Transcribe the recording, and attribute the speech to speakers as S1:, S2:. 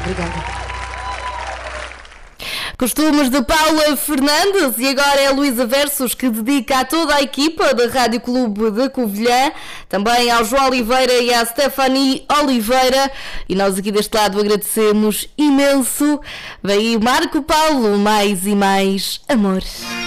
S1: Obrigada.
S2: Costumes de Paula Fernandes e agora é a Luísa Versos que dedica a toda a equipa da Rádio Clube de Covilhã, também ao João Oliveira e à Stephanie Oliveira, e nós aqui deste lado agradecemos imenso. Vem aí o Marco Paulo, mais e mais amor.